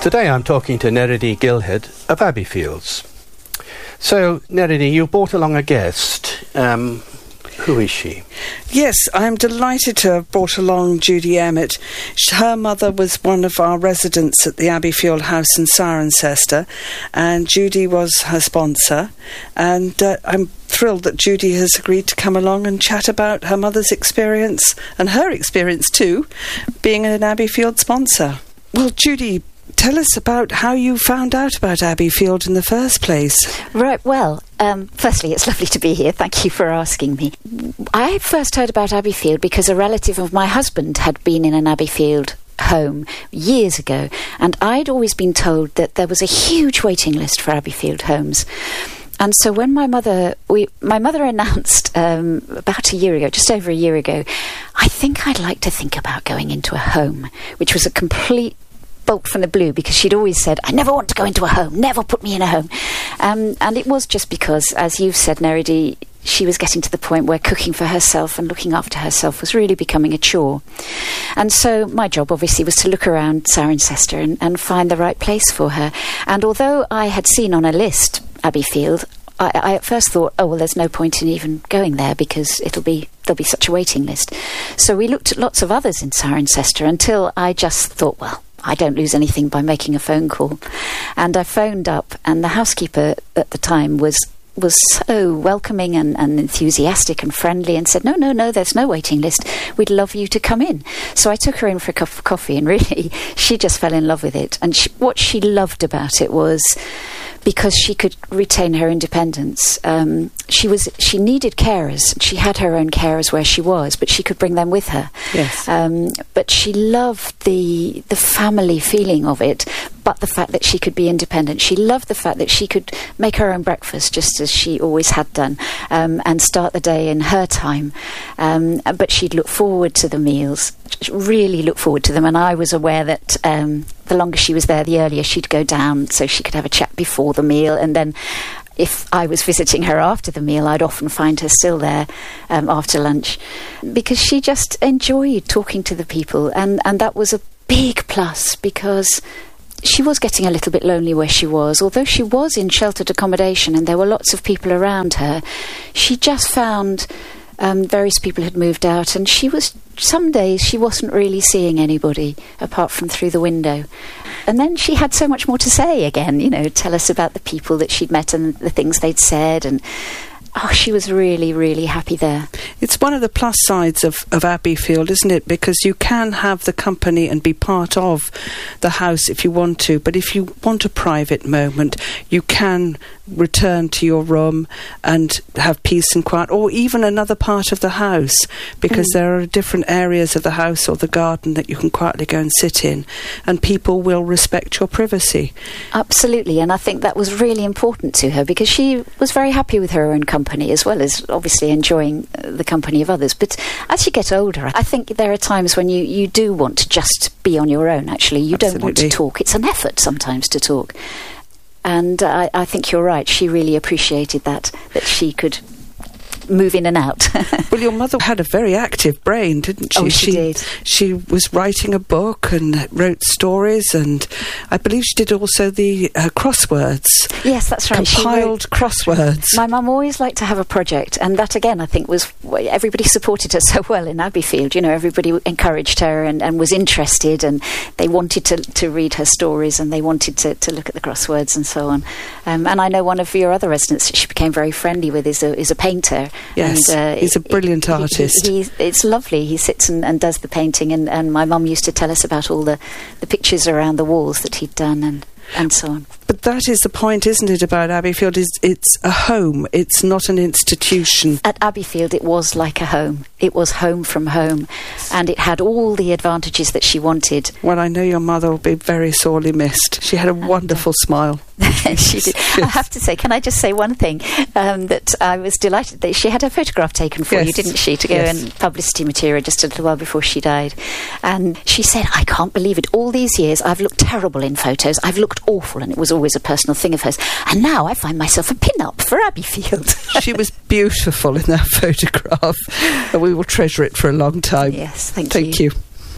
Today I'm talking to Neridi Gilhead of Abbeyfields. So, Neridi, you brought along a guest. Who is she? Yes, I'm delighted to have brought along Judy Emmett. Her mother was one of our residents at the Abbeyfield House in Cirencester, and Judy was her sponsor. And I'm thrilled that Judy has agreed to come along and chat about her mother's experience, and her experience too, being an Abbeyfield sponsor. Well, Judy, tell us about how you found out about Abbeyfield in the first place. Right, well, firstly, it's lovely to be here. Thank you for asking me. I first heard about Abbeyfield because a relative of my husband had been in an Abbeyfield home years ago, and I'd always been told that there was a huge waiting list for Abbeyfield homes. And so when my mother announced about a year ago, just over a year ago, I think I'd like to think about going into a home, which was a complete bolt from the blue, because she'd always said, I never want to go into a home, never put me in a home. And it was just because, as you've said, Neridi, she was getting to the point where cooking for herself and looking after herself was really becoming a chore. And so my job, obviously, was to look around Cirencester and find the right place for her. And although I had seen on a list Abbeyfield, I at first thought, oh, well, there's no point in even going there because there'll be such a waiting list. So we looked at lots of others in Cirencester until I just thought, well, I don't lose anything by making a phone call. And I phoned up, and the housekeeper at the time was so welcoming and enthusiastic and friendly, and said, no, there's no waiting list. We'd love you to come in. So I took her in for a cup of coffee, and really, she just fell in love with it. And what she loved about it was because she could retain her independence. She needed carers. She had her own carers where she was, but she could bring them with her. Yes. But she loved the family feeling of it, but the fact that she could be independent. She loved the fact that she could make her own breakfast, just as she always had done, and start the day in her time. But she'd look forward to the meals, really look forward to them. And I was aware that the longer she was there, the earlier she'd go down, so she could have a chat before the meal. And then if I was visiting her after the meal, I'd often find her still there after lunch, because she just enjoyed talking to the people. And that was a big plus, because she was getting a little bit lonely where she was. Although she was in sheltered accommodation and there were lots of people around her, she just found various people had moved out, and some days she wasn't really seeing anybody apart from through the window. And then she had so much more to say again, tell us about the people that she'd met and the things they'd said, and she was really, really happy there. It's one of the plus sides of Abbeyfield, isn't it? Because you can have the company and be part of the house if you want to, but if you want a private moment, you can return to your room and have peace and quiet, or even another part of the house, because there are different areas of the house or the garden that you can quietly go and sit in, and people will respect your privacy. Absolutely, and I think that was really important to her, because she was very happy with her own company, as well as obviously enjoying the company of others. But as you get older, I think there are times when you do want to just be on your own, actually. You Absolutely. Don't want to talk. It's an effort sometimes to talk. And I think you're right. She really appreciated that she could move in and out. Well, your mother had a very active brain, didn't she? Oh, she did. She was writing a book and wrote stories, and I believe she did also the crosswords. Yes, that's right. Compiled crosswords. My mum always liked to have a project, and that again, I think, was everybody supported her so well in Abbeyfield. Everybody encouraged her and was interested, and they wanted to read her stories, and they wanted to look at the crosswords and so on. And I know one of your other residents that she became very friendly with is a painter. Yes, and, he's a brilliant artist. It's lovely. He sits and does the painting, and my mum used to tell us about all the pictures around the walls that he'd done and so on. But that is the point, isn't it, about Abbeyfield? It's a home. It's not an institution. At Abbeyfield, it was like a home. It was home from home, and it had all the advantages that she wanted. Well, I know your mother will be very sorely missed. She had a wonderful smile. She did. Yes. I have to say, can I just say one thing? That I was delighted that she had her photograph taken for you, didn't she, to go in publicity material just a little while before she died. And she said, I can't believe it. All these years, I've looked terrible in photos. I've looked awful, and it was always a personal thing of hers. And now I find myself a pin-up for Abbeyfield. She was beautiful in that photograph, and we will treasure it for a long time. Yes, thank you. Thank you.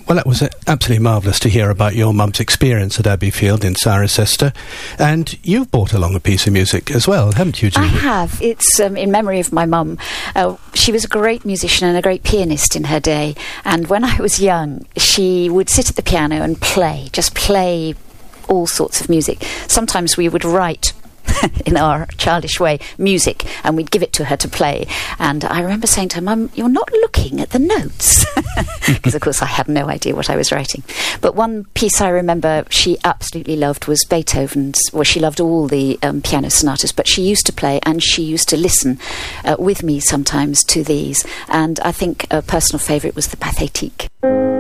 Well, that was absolutely marvellous to hear about your mum's experience at Abbeyfield in Cirencester. And you've brought along a piece of music as well, haven't you, Judy? I have. It's in memory of my mum. She was a great musician and a great pianist in her day. And when I was young, she would sit at the piano and just play all sorts of music. Sometimes we would write in our childish way, music, and we'd give it to her to play. And I remember saying to her, Mum, you're not looking at the notes. Because, of course, I had no idea what I was writing. But one piece I remember she absolutely loved was Beethoven's. Well, she loved all the piano sonatas, but she used to play and she used to listen with me sometimes to these. And I think a personal favourite was the Pathétique.